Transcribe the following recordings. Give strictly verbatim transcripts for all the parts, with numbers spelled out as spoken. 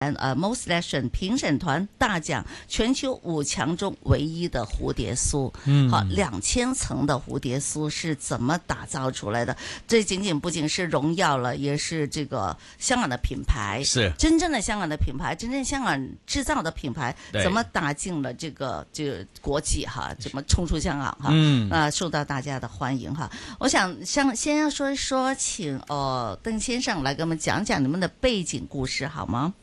呃 Most Selection 評審團大獎，全球五強中唯一的蝴蝶酥，嗯，好，兩千層的蝴蝶酥是怎麼打造出來的？這僅僅不僅是榮耀了，也是這個香港的品牌， 是真正的香港的品牌，真正香港製造的品牌，怎麼打進了這個這個國際哈？怎麼衝出香港哈？嗯，啊、呃，受到大家的歡迎哈。我想先先要說一說，請呃鄧先生來給我們講講你們的背景故事好嗎？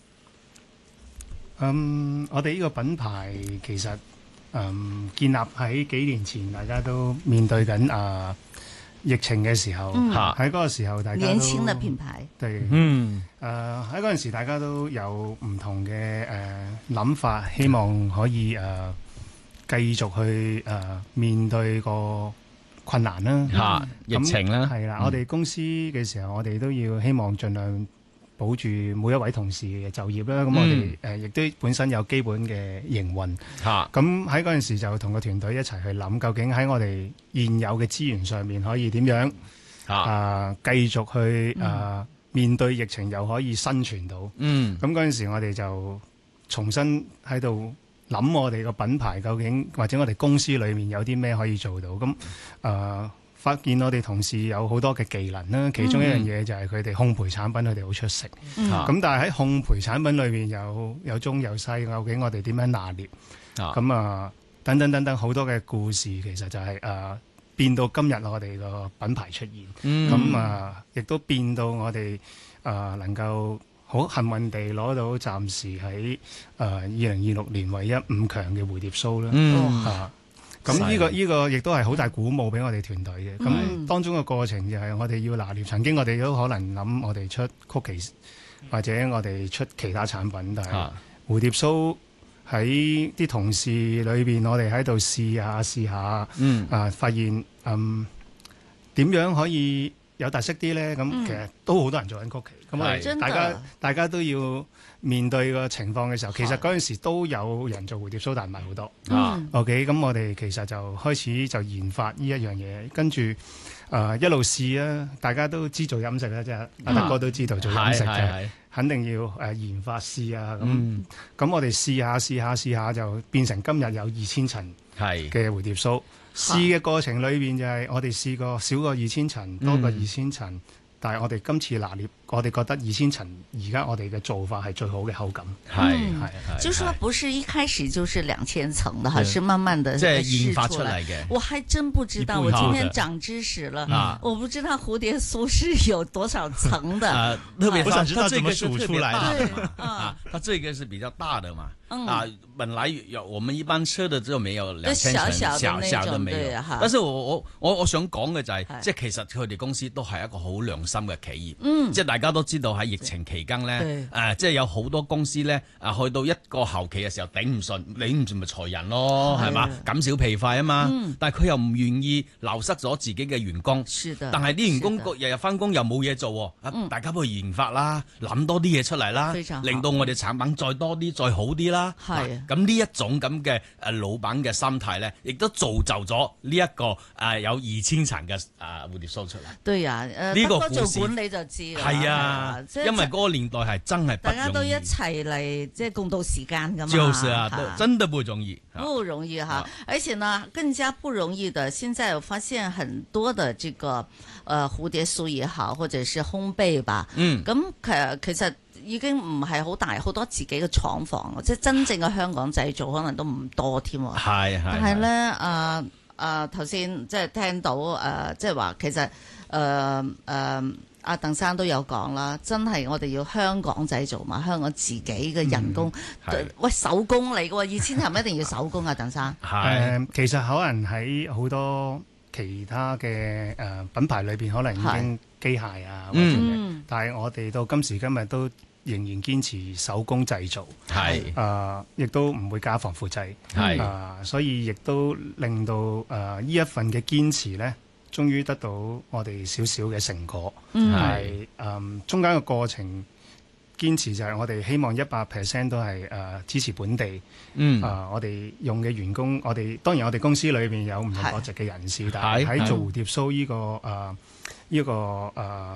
嗯，我哋呢個品牌其實嗯建立喺幾年前，大家都面對緊啊、呃、疫情嘅時候，喺嗰、嗯、個時候大家都年輕嘅品牌，對， 嗯，誒喺嗰陣時大家都有唔同嘅誒諗法，希望可以誒、呃、繼續去誒、呃、面對個困難啦， 嚇、嗯、疫情啦， 係啦，我哋公司嘅時候，我哋都要希望盡量保住每一位同事嘅就業啦，咁、嗯、我哋誒亦都本身有基本嘅營運，咁喺嗰陣時就同個團隊一齊去諗，究竟喺我哋現有嘅資源上面可以點樣啊繼、呃、續去啊、呃、面對疫情又可以生存到，咁嗰陣時我哋就重新喺度諗我哋個品牌究竟或者我哋公司裏面有啲咩可以做到，咁誒。呃發現我哋同事有好多嘅技能啦，其中一樣嘢就係佢哋烘焙產品，佢哋好出色。咁、嗯、但係喺烘焙產品裏面有有中有西，究竟我哋點樣拿捏？咁啊，啊等等等等好多嘅故事，其實就係、是、誒、啊、變到今日我哋個品牌出現。咁、嗯、啊，亦都變到我哋誒、啊、能夠好幸運地攞到暫時喺誒二零二六年唯一五強嘅蝴蝶酥啦。嗯啊咁呢、這個呢、這個亦都係好大鼓舞俾我哋團隊嘅。咁、嗯、當中嘅過程就係我哋要拿捏。曾經我哋都可能諗我哋出曲奇或者我哋出其他產品，但係蝴蝶酥喺啲同事裏邊，我哋喺度試下試下，嗯啊發現嗯點樣可以有特色啲咧？咁、嗯、其實都好多人做緊曲奇。咁我哋大家大家都要面對個情況嘅時候，其實嗰陣時都有人做蝴蝶酥，但唔係好多。嗯、OK，咁我哋其實就開始就研發呢一樣嘢，跟住誒、呃、一路試啊！大家都知做飲食啦，即係阿德哥都知道做飲食嘅，肯定要誒、呃、研發試啊。咁咁、嗯、我哋試下試下試下就變成今日有二千層嘅蝴蝶酥。試嘅過程裏邊就係我哋試過少過二千層，多過二千層。嗯但係我哋今次拿捏，我哋覺得二千層而家我哋嘅做法係最好嘅口感。係係係，就說不是一開始就是兩千層的哈，是慢慢的即係研發出嚟嘅。我還真不知道，我今天長知識了。啊，我不知道蝴蝶酥是有多少層的。啊，特別，我想知道怎麼數出來的。啊，它這個是比較大的嘛。啊，本來有我們一般吃的就沒有兩千層，小小的沒有。但是我我我我想講嘅就係，即係其實佢哋公司都係一個好良心嘅企業。嗯，即係大家都知道喺疫情期間咧，誒，即係有好多公司咧，啊，去到一個後期嘅時候頂唔順，頂唔順咪裁人咯，係嘛，減少皮費啊嘛。但係佢又唔願意流失咗自己嘅員工。是的。但係啲員工日日翻工又冇嘢做，啊，大家不如研發啦，諗多啲嘢出嚟啦，令到我哋產品再多啲，再好啲啦。係，咁呢一種咁嘅誒老闆嘅心態咧，亦都造就咗呢一個誒有二千層嘅誒蝴蝶酥出嚟。對啊，誒呢個做管理就知啦。係啊，因為嗰個年代係真係大家都一齊嚟，即係共度時間噶嘛。就是啊，真的不容易，不容易哈。而且呢，更加不容易的，現在我發現很多的這個誒蝴蝶酥也好，或者是烘焙吧。嗯，咁其實其實。已經唔係好大，好多自己嘅廠房，即係真正嘅香港製造可能都唔多添。係係。但係咧，誒誒頭先即係聽到誒，即係話其實誒誒阿鄧生都有講啦，真係我哋要香港製造嘛，香港自己嘅人工，嗯、喂手工嚟嘅喎，二千係咪一定要手工啊？鄧生係誒，其實可能喺好多其他嘅誒品牌裏邊，可能已經機械啊，或者嗯、但係我哋到今時今日都仍然堅持手工製造，係啊，亦、呃、都唔會加防腐劑，係啊、呃，所以亦都令到誒呢、呃、一份嘅堅持咧，終於得到我哋少少嘅成果，係誒、呃、中間嘅過程堅持就係我哋希望一百 percent 都係誒、呃、支持本地，嗯啊、呃，我哋用嘅員工，我哋當然我哋公司裏邊有唔同國籍嘅人士，但係喺做蝴蝶酥呢、這個誒呢、呃這個誒。呃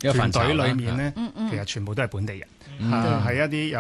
團隊裏面咧，其實全部都係本地人，係一啲有